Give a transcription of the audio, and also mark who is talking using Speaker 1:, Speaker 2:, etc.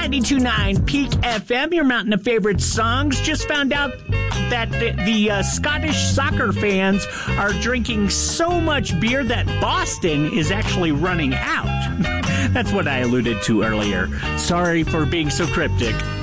Speaker 1: 92.9 Peak FM, your mountain of favorite songs. Just found out that the Scottish soccer fans are drinking so much beer that Boston is actually running out. That's what I alluded to earlier. Sorry for being so cryptic.